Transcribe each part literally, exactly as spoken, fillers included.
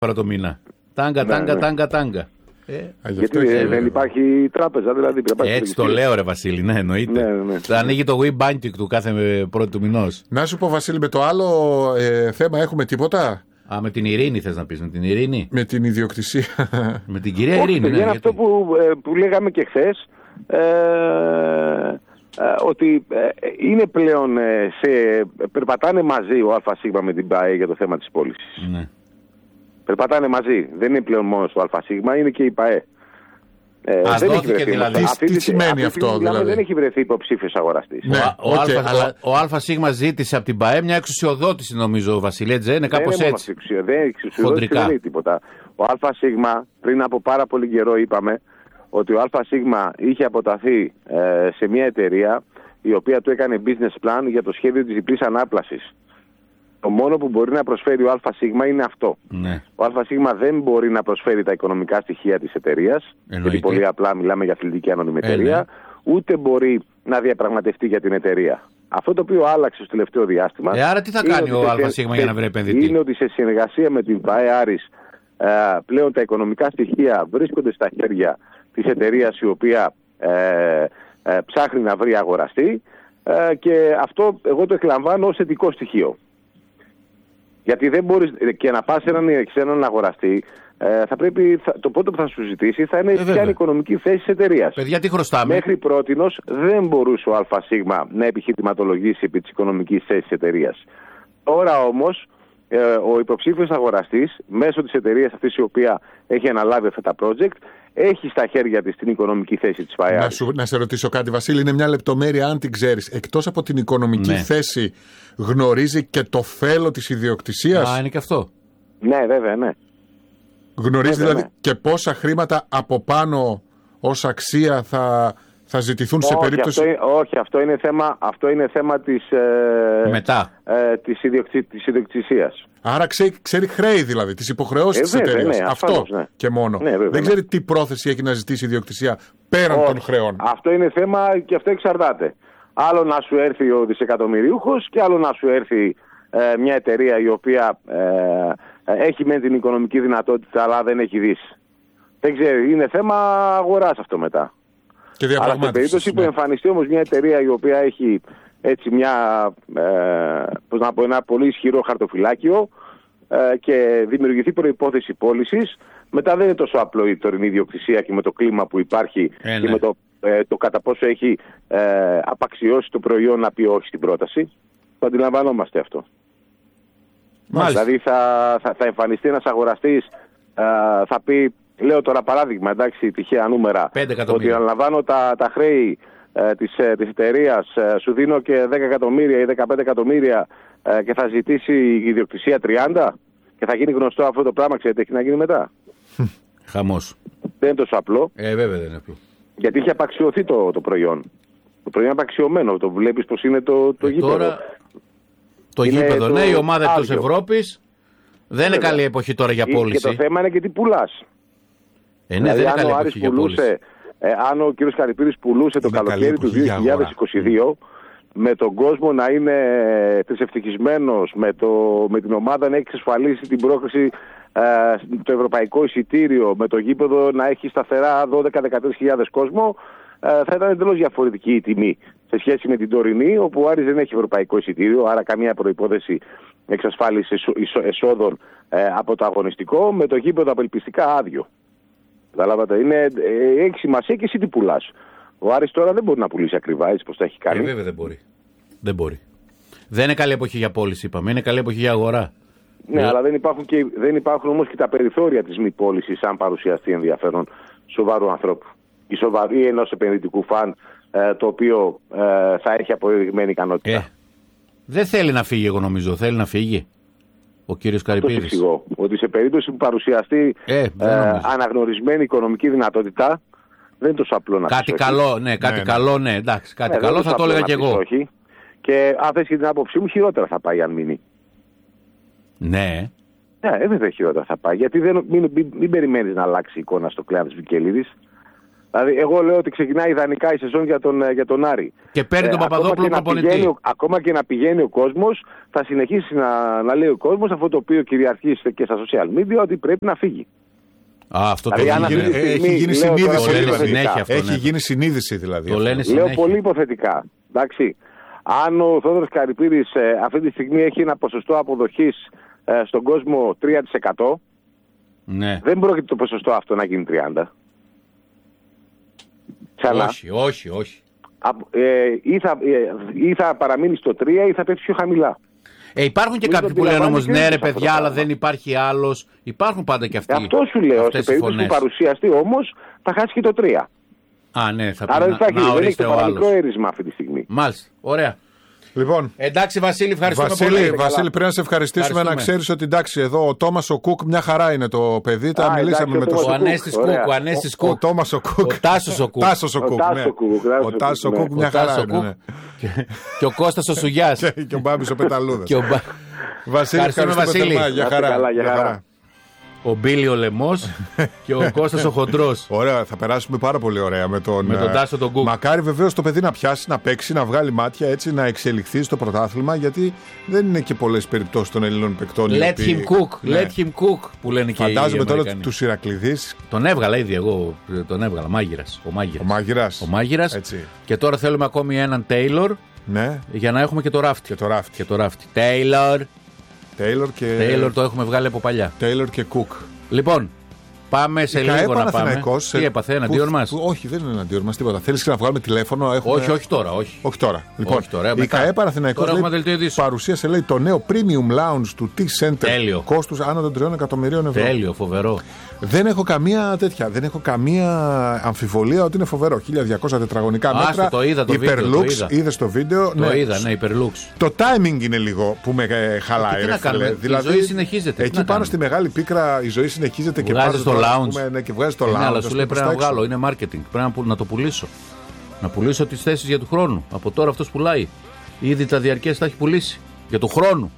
φορά το μήνα. Τάγκα, Ναι, τάγκα, ναι. τάγκα, τάγκα. Ε, Γιατί ε, δεν υπάρχει τράπεζα, δηλαδή. Έτσι το λέω, ρε Βασίλη, ναι, εννοείται. Ναι, ναι. Θα ανοίγει το Wii Banking του κάθε πρώτη του μηνός. Να σου πω, Βασίλη, με το άλλο ε, θέμα έχουμε τίποτα? Α, με την Ειρήνη θες να πεις, με την Ειρήνη. Με την ιδιοκτησία. Με την κυρία Όχι, Ειρήνη. παιδιά, Ναι, είναι γιατί... αυτό που, ε, που λέγαμε και χθες, ε, ε, ότι ε, είναι πλέον ε, σε, περπατάνε μαζί ο ΑΣ με την ΠΑΕ για το θέμα της πώλησης. Ναι. Περπατάνε μαζί. Δεν είναι πλέον μόνο το ΑΣ, είναι και η ΠΑΕ. Ε, Ας δεν δόθηκε έχει βρεθεί, δηλαδή. αυτή, Τι αυτή, σημαίνει αυτή, αυτό, αυτή, δηλαδή? Δεν έχει βρεθεί υποψήφιος αγοραστής. Ναι, ο, ο, okay, Αλφα, αλλά... ο, ο ΑΣ ζήτησε από την ΠΑΕ μια εξουσιοδότηση, νομίζω, Βασιλέτζε, είναι κάπως δεν είναι έτσι. Μόνο δεν εξουσιοδότηση, δεν λέει τίποτα. Ο ΑΣ πριν από πάρα πολύ καιρό είπαμε ότι ο ΑΣ είχε αποταθεί ε, σε μια εταιρεία η οποία του έκανε business plan για το σχέδιο της διπλής ανάπλασης. Το μόνο που μπορεί να προσφέρει ο ΑΣ είναι αυτό. Ναι. Ο ΑΣ δεν μπορεί να προσφέρει τα οικονομικά στοιχεία της εταιρείας, γιατί πολύ απλά μιλάμε για αθλητική ανώνυμη εταιρεία, ε, ναι. ούτε μπορεί να διαπραγματευτεί για την εταιρεία. Αυτό το οποίο άλλαξε στο τελευταίο διάστημα. Ε, άρα τι θα κάνει ο ΑΣ για να βρει επενδυτή? Είναι ότι σε συνεργασία με την ΠΑΕ Άρης ε, πλέον τα οικονομικά στοιχεία βρίσκονται στα χέρια της εταιρείας η οποία ε, ε, ψάχνει να βρει αγοραστή ε, και αυτό εγώ το εκλαμβάνω ως θετικό στοιχείο. Γιατί δεν μπορείς και να πας έναν, σε έναν αγοραστή, ε, θα πρέπει, θα, το πρώτο που θα σου ζητήσει θα είναι ε, ποια είναι η οικονομική θέση της εταιρείας. Παιδιά, τι χρωστάμε? Μέχρι πρότινος δεν μπορούσε ο ΑΣ να επιχειρηματολογήσει επί της οικονομικής θέσης της εταιρείας. Τώρα όμως ε, ο υποψήφιος αγοραστής μέσω της εταιρείας αυτής η οποία έχει αναλάβει αυτά τα project έχει στα χέρια της την οικονομική θέση της ΠΑΕ. Να, σου, να σε ρωτήσω κάτι, Βασίλη, είναι μια λεπτομέρεια αν την ξέρεις. Εκτός από την οικονομική ναι. θέση, γνωρίζει και το φέλο της ιδιοκτησίας? Α, είναι και αυτό. Ναι, βέβαια, ναι. Γνωρίζει βέβαια, δηλαδή ναι. και πόσα χρήματα από πάνω ως αξία θα, θα ζητηθούν σε όχι, περίπτωση... Αυτό είναι, όχι, αυτό είναι θέμα, αυτό είναι θέμα της, ε, Μετά. ε, της, ιδιοκτησίας. της ιδιοκτησίας. Άρα ξέρει, ξέρει χρέη δηλαδή, τις υποχρεώσεις ε, της βέβαια, εταιρείας. Ναι, αυτό ασφαλώς, ναι. και μόνο. Ναι, βέβαια, δεν ναι. ξέρει τι πρόθεση έχει να ζητήσει η ιδιοκτησία πέραν όχι, των χρεών. Αυτό είναι θέμα και αυτό εξαρτάται. Άλλο να σου έρθει ο δισεκατομμυρίουχος και άλλο να σου έρθει ε, μια εταιρεία η οποία ε, έχει μεν την οικονομική δυνατότητα αλλά δεν έχει δύσει. Δεν ξέρει, είναι θέμα αγοράς αυτό μετά. Και αλλά στην περίπτωση ναι. που εμφανιστεί όμως μια εταιρεία η οποία έχει έτσι μια, ε, πώς να πω, ένα πολύ ισχυρό χαρτοφυλάκιο ε, και δημιουργηθεί προϋπόθεση πώλησης, μετά δεν είναι τόσο απλό η τωρινή ιδιοκτησία και με το κλίμα που υπάρχει ε, και ναι. με το, ε, το κατά πόσο έχει ε, απαξιώσει το προϊόν να πει όχι στην πρόταση. Το αντιλαμβανόμαστε αυτό. Μάλιστα. Δηλαδή θα, θα, θα εμφανιστεί ένας αγοραστής, ε, θα πει, λέω τώρα παράδειγμα, εντάξει, τυχαία νούμερα, ότι αναλαμβάνω τα, τα χρέη ε, της, ε, της εταιρείας, ε, σου δίνω και δέκα εκατομμύρια ή δεκαπέντε εκατομμύρια ε, και θα ζητήσει η ιδιοκτησία τριάντα και θα γίνει γνωστό αυτό το πράγμα, ξέρετε, έχει να γίνει μετά. Χαμός. Δεν είναι τόσο απλό. Ε, βέβαια δεν είναι απλό. Γιατί είχε απαξιωθεί το, το προϊόν. Το προϊόν είναι απαξιωμένο, το βλέπεις πως είναι το, το ε, γήπεδο. Τώρα, το είναι γήπεδο, το... ναι, η ομάδα εκτός Ευρώπης. Δεν είναι καλή εποχή τώρα για πώληση. Και το θέμα είναι και τι πουλάς. Ε, ναι, δηλαδή, δεν είναι καλή εποχή για πώληση. Ε, αν ο κ. Καρυπίδης πουλούσε το καλοκαίρι του δύο χιλιάδες είκοσι δύο με τον κόσμο να είναι τρισευτυχισμένος, με, το, με την ομάδα να έχει εξασφαλίσει την πρόκριση ε, το ευρωπαϊκό εισιτήριο, με το γήπεδο να έχει σταθερά δώδεκα με δεκατρείς χιλιάδες κόσμο, ε, θα ήταν εντελώς διαφορετική η τιμή σε σχέση με την τωρινή, όπου ο Άρης δεν έχει ευρωπαϊκό εισιτήριο, άρα καμία προϋπόθεση εξασφάλιση εσόδων ε, από το αγωνιστικό, με το γήπεδο απελπιστικά άδειο. Καταλάβατε, είναι, ε, έχει σημασία και εσύ τι πουλάς. Ο Άρης τώρα δεν μπορεί να πουλήσει ακριβά, έτσι πως τα έχει κάνει. Ε, βέβαια δεν μπορεί. Δεν μπορεί. Δεν είναι καλή εποχή για πώληση, είπαμε. Είναι καλή εποχή για αγορά. Ναι, ε... αλλά δεν υπάρχουν, και, δεν υπάρχουν όμως και τα περιθώρια της μη πώλησης, αν παρουσιαστεί ενδιαφέρον σοβαρού ανθρώπου. Η σοβαρή ενός επενδυτικού φαν, ε, το οποίο ε, θα έχει αποδεδειγμένη ικανότητα. Ε, δεν θέλει να φύγει, εγώ νομίζω. Θέλει να φύγει ο κύριος Καρυπίδης. Το εξηγώ. Ότι σε περίπτωση που παρουσιαστεί ε, ε, αναγνωρισμένη οικονομική δυνατότητα, δεν είναι τόσο απλό να πεις κάτι καλό, ναι, κάτι ναι, καλό, ναι, εντάξει, κάτι ναι, καλό θα το έλεγα κι εγώ. Όχι. Και αν θες και την άποψή μου, χειρότερα θα πάει αν μείνει. Ναι. Ναι, δεν θα χειρότερα θα πάει. Γιατί δεν, μην, μην, μην περιμένεις να αλλάξει η εικόνα στο κλάδο της Βικελίδης. Δηλαδή, εγώ λέω ότι ξεκινάει ιδανικά η σεζόν για τον, για τον Άρη. Και παίρνει τον ε, Παπαδόπουλο προπονητή. Ακόμα και να πηγαίνει ο κόσμος, θα συνεχίσει να, να λέει ο κόσμος αυτό το οποίο κυριαρχεί και στα social media, ότι πρέπει να φύγει. Α, αυτό δηλαδή, το έχει, γίνει, έχει γίνει συνείδηση. Δηλαδή. Συνέχεια αυτό, έχει ναι. γίνει συνείδηση δηλαδή. Το λένε λέω πολύ υποθετικά. Εντάξει. Αν ο Θόδωρος Καρυπίδης ε, αυτή τη στιγμή έχει ένα ποσοστό αποδοχής ε, στον κόσμο τρία τοις εκατό, ναι. δεν πρόκειται το ποσοστό αυτό να γίνει τριάντα τοις εκατό. Ξανά. Όχι, όχι, όχι. Α, ε, ή, θα, ε, ή θα παραμείνει στο τρία ή θα πέφτει πιο χαμηλά. Ε, υπάρχουν και κάποιοι που λένε όμως ναι ρε παιδιά, αλλά δεν υπάρχει άλλος. Υπάρχουν πάντα και αυτοί. Αυτό σου λέω. Σε περίπτωση του παρουσιαστή όμως θα χάσει και το τρία. Α, ναι, θα πει. Άρα δεν θα έχει, δεν έχει το παραμικρό άλλος. έρισμα αυτή τη στιγμή. Μάλιστα. Ωραία. Λοιπόν, εντάξει, Βασίλη, ευχαριστούμε Βασίλη, πολύ. Βασίλη, πρέπει να σε ευχαριστήσουμε, να ξέρεις ότι εντάξει, εδώ ο Τόμας ο Κουκ μια χαρά είναι το παιδί. Τα μιλήσαμε με τον Ο Ανέστης Κουκ. Ο Ανέστης Κουκ. Ο Τόμας ο Κουκ. Ο Τάσος ο Κουκ. Τάσος ο Κουκ. Ο Τάσος ο Κουκ μια χαρά είναι. Και ο Κώστας ο Σουγιάς. Και ο Μπάμπης ο Πεταλούδας. Βασίλη, ευχαριστούμε θερμά. Για χαρά. Ο Μπίλι ο Λεμός και ο Κώστας ο Χοντρός. Ωραία, θα περάσουμε πάρα πολύ ωραία με τον, με τον Τάσο τον Κουκ. Μακάρι βεβαίως το παιδί να πιάσει, να παίξει, να βγάλει μάτια έτσι, να εξελιχθεί στο πρωτάθλημα, γιατί δεν είναι και πολλές περιπτώσεις των Ελλήνων παικτών. Let οποίοι... him cook, ναι. let him cook που λένε και οι Φαντάζομαι τώρα τους Ηρακλειδείς. Τον έβγαλα ήδη εγώ, τον έβγαλα, Μάγειρας. Ο Μάγειρας. Ο Μάγειρας. Ο Μάγειρας. Και τώρα θέλουμε ακόμη έναν Taylor. Ναι. Για να έχουμε και το ράφτη. Και το ράφτη. Και το ράφτη. Taylor. Taylor και. Taylor το έχουμε βγάλει από παλιά. Taylor και Cook. Λοιπόν, πάμε σε η λίγο να πάμε. Σε... Τι έπαθε, εναντίον μας? Όχι, δεν είναι εναντίον μας τίποτα. Θέλεις να βγάλουμε τηλέφωνο? Έχουμε... Όχι, όχι τώρα. Όχι, όχι τώρα. Λοιπόν, όχι τώρα, η ΚΑΕ Παναθηναϊκός παρουσίασε λέει, το νέο premium lounge του T-Center. Κόστους άνω των τριών εκατομμυρίων ευρώ. Τέλειο, φοβερό. Δεν έχω καμία τέτοια. Δεν έχω καμία αμφιβολία ότι είναι φοβερό. χίλια διακόσια τετραγωνικά Άστο, μέτρα. Το είδα το Hyperlux, βίντεο. Είδες το βίντεο. Το ναι. είδα, ναι, Hyperlux. Το timing είναι λίγο που με χαλάει. Τι να κάνουμε, δηλαδή, η ζωή συνεχίζεται. Εκεί πάνω στη μεγάλη πίκρα η ζωή συνεχίζεται και βγάζει στο lounge. Πούμε, ναι, και βγάζει το lounge. Ναι, αλλά σου λέει πρέπει να βγάλω, είναι marketing. Πρέπει να το πουλήσω. Να πουλήσω τις θέσεις για του χρόνου. Από τώρα αυτός πουλάει. Ήδη τα διαρκές τα έχει πουλήσει. Για του χρόνου.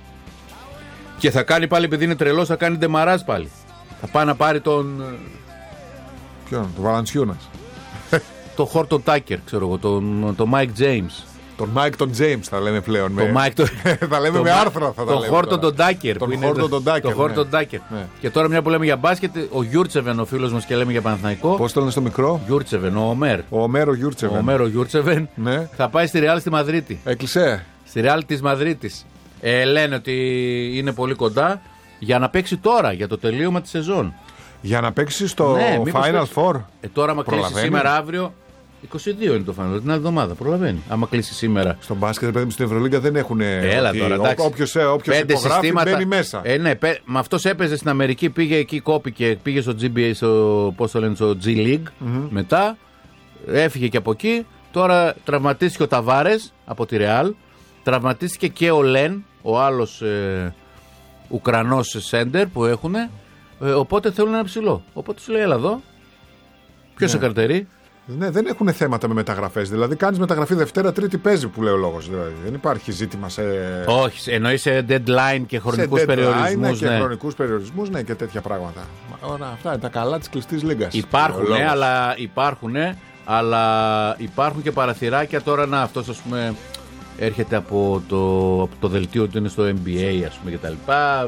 Και θα κάνει πάλι, επειδή είναι τρελός, θα κάνει ντεμαράζ πάλι. Θα πάει να πάρει τον. Ποιον, τον Βαλαντσιούνας. Το Χόρτον Τάκερ, ξέρω εγώ, τον, τον Mike James. Τον Mike τον James θα λέμε πλέον. Το με... Mike, το... θα λέμε το με άρθρα. Θα το Χόρτον τον Τάκερ. Τον Χόρτον τον Τάκερ. Το Χόρτον Τάκερ. Και τώρα μια που λέμε για μπάσκετ, ο Γιούρτσεβεν, ο φίλος μας, και λέμε για Παναθηναϊκό. Πώς το λένε στο μικρό? Γιούρτσεβεν, ο Ομέρ. Ο Ομέρ ο Γιούρτσεβεν. Ο Ομέρ ο Γιούρτσεβεν ναι. Θα πάει στη Ρεάλ στη Μαδρίτη. Έκλεισε. Στη Ρεάλ της Μαδρίτης. Ε, λένε ότι είναι πολύ κοντά για να παίξει τώρα, για το τελείωμα της σεζόν. Για να παίξει στο ναι, Final Four. Ε, τώρα, άμα κλείσει σήμερα, αύριο. είκοσι δύο είναι το Final Four, την άλλη εβδομάδα. Προλαβαίνει. Άμα κλείσει σήμερα. Στον μπάσκετ, παιδί μου, στην Ευρωλίγκα δεν έχουν. Έλα ότι... τώρα, εντάξει. Όποιος, όποιος υπογράφει συστήματα... μπαίνει μέσα. Ε, ναι, με αυτός έπαιζε στην Αμερική, πήγε εκεί, κόπηκε, πήγε στο τζι μπι έι, στο, πώς το λένε, στο G League. Mm-hmm. Μετά έφυγε και από εκεί. Τώρα τραυματίστηκε ο Ταβάρες από τη Ρεάλ. Τραυματίστηκε και ο Λεν, ο άλλος ε, Ουκρανός σέντερ που έχουν. Ε, οπότε θέλουν ένα ψηλό. Οπότε σου λέει, έλα εδώ. Ποιος σε καρτερεί? Ναι, δεν έχουν θέματα με μεταγραφές. Δηλαδή, κάνεις μεταγραφή Δευτέρα, Τρίτη παίζει που λέει ο λόγος. Δηλαδή, δεν υπάρχει ζήτημα σε. Όχι, εννοεί σε deadline και χρονικούς περιορισμούς. Και ναι. χρονικούς περιορισμούς, ναι, και τέτοια πράγματα. Ωρα, αυτά είναι τα καλά της κλειστής λίγκας. Υπάρχουν, ναι, αλλά υπάρχουν, αλλά υπάρχουν και παραθυράκια. Τώρα, να, αυτός ας πούμε έρχεται από το, από το δελτίο του, είναι στο N B A, ας πούμε, κτλ.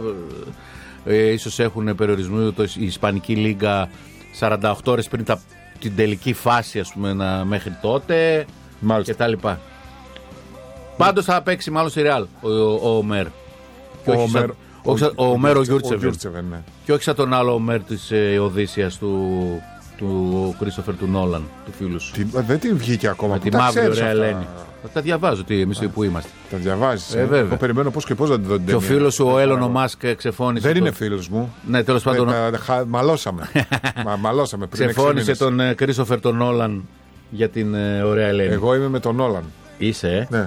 Ε, ίσως έχουν περιορισμού το, η Ισπανική Λίγκα σαράντα οκτώ ώρες πριν τα, την τελική φάση, ας πούμε, να, μέχρι τότε και τα λοιπά. Πάντως θα παίξει μάλλον στη Ρεάλ ο, ο, ο Ομέρ. Ο Ομέρ ο Γιούρτσεβεν. Και όχι σαν τον άλλο Ομέρ της ε, Οδύσσιας του, του Κρίστοφερ του Νόλαν, του φίλου σου. Τι, δεν την βγήκε ακόμα. Με τη μαύρη ωραία Ελένη. Τα διαβάζω τι, εμείς που είμαστε. Τα διαβάζεις. Ε, βέβαια. Εγώ περιμένω πώς και πώς να την δω την ταινία. Και ο φίλος σου ο Έλλον ο Μάσκ ξεφώνησε. Δεν το... είναι φίλος μου. Ναι, τέλος πάντων. Ε, χα... Μαλώσαμε. Μα, μαλώσαμε πριν. Ξεφώνησε τον Κρίστοφερ τον Νόλαν για την ε, ωραία Ελένη. Εγώ είμαι με τον Νόλαν. Είσαι, ε. Ναι.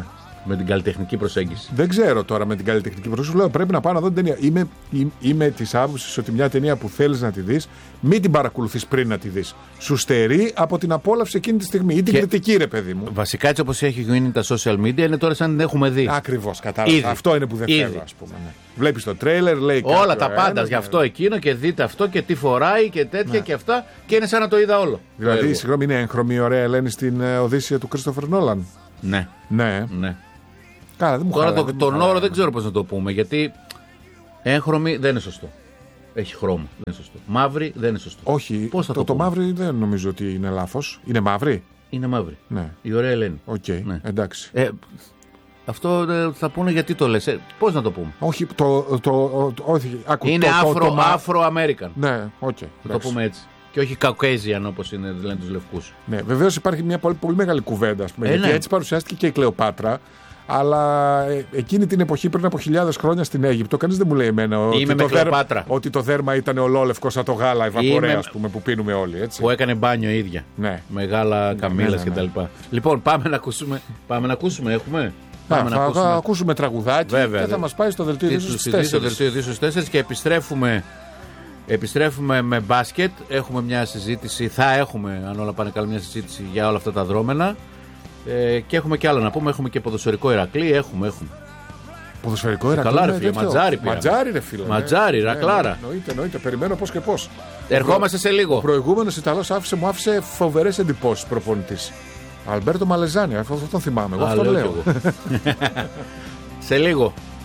Με την καλλιτεχνική προσέγγιση. Δεν ξέρω τώρα με την καλλιτεχνική προσέγγιση. Λέω πρέπει να πάω να δω την ταινία. Είμαι, είμαι, είμαι τη άποψη ότι μια ταινία που θέλει να τη δει, μην την παρακολουθεί πριν να τη δει. Σου στερεί από την απόλαυση εκείνη τη στιγμή. Ή την και... κριτική, ρε παιδί μου. Βασικά έτσι όπως έχει γίνει τα social media είναι τώρα σαν να την έχουμε δει. Ακριβώς, κατάλαβα. Αυτό είναι που δεν Ήδη. θέλω, ας πούμε. Ναι. Βλέπει το τρέιλερ, λέει όλα κάποιο, τα πάντα. ένα, Γι' αυτό εκείνο και δείτε αυτό και τι φοράει και τέτοια ναι. και αυτά. Και είναι σαν να το είδα όλο. Δηλαδή, συγγνώμη, είναι έγχρωμη ωραία Ελένη στην uh, Οδύσσεια του Κρίστοφερ Νόλαν. Ναι. Ναι. ναι. Καλά, δεν μου Τώρα χαλά, το, δεν τον μου όρο δεν ξέρω πώς να το πούμε. Γιατί έγχρωμη δεν είναι σωστό. Έχει χρώμα. Δεν είναι σωστό. Μαύρη δεν είναι σωστό. Όχι. Πώς θα το, το, το πούμε? μαύρη δεν νομίζω ότι είναι λάθος. Είναι μαύρη. Είναι μαύρη. Ναι. Η ωραία Ελένη. Οκ. Okay. Ναι. Εντάξει. Ε, αυτό ε, θα πούνε γιατί το λες. Ε, πώς να το πούμε. Όχι. Το, το, το, το, όχι άκου, είναι το, Afro, το, το, Afro-American. Ναι, οκ. Okay, θα το πούμε έτσι. Και όχι Caucasian όπως είναι, λένε τους λευκούς. Ναι, βεβαίως υπάρχει μια πολύ, πολύ μεγάλη κουβέντα. Ας πούμε, ε, γιατί ναι. έτσι παρουσιάστηκε και η Κλεοπάτρα. Αλλά ε, εκείνη την εποχή πριν από χιλιάδες χρόνια στην Αίγυπτο, κανείς δεν μου λέει εμένα ότι το, δέρμα, ότι το δέρμα ήταν ολόλευκο σαν το γάλα, η βαπορέα, ας πούμε, που πίνουμε όλοι. Έτσι. Που έκανε μπάνιο ίδια. Ναι. Μεγάλα ναι, καμήλας ναι, ναι, ναι. κτλ. Λοιπόν, πάμε να ακούσουμε. Πάμε να ακούσουμε, έχουμε. Πάμε Α, να θα ακούσουμε. ακούσουμε τραγουδάκι. Βέβαια, και θα μας πάει στο δελτίο δύο στους τέσσερις και επιστρέφουμε. Επιστρέφουμε με μπάσκετ. Έχουμε μια συζήτηση. Θα έχουμε, αν όλα πάνε καλά, μια συζήτηση για όλα αυτά τα δρόμενα. Ε, και έχουμε και άλλα να πούμε. Έχουμε και ποδοσφαιρικό Ηρακλή. Έχουμε, έχουμε. Ποδοσφαιρικό Ηρακλή. Καλά, ρε φίλε. Ματζάρι πήραμε. Ματζάρι, ρε φίλε. Ματζάρι, Ρακλάρα. Ναι, εννοείται, εννοείται. Περιμένω πώς και πώς. Ερχόμαστε σε λίγο. Ο προηγούμενος Ιταλός άφησε, μου άφησε φοβερές εντυπώσεις προπονητής. Αλμπέρτο Μαλεζάνη. Αυτό τον θυμάμαι. Εγώ αυτό λέω. Σε λίγο.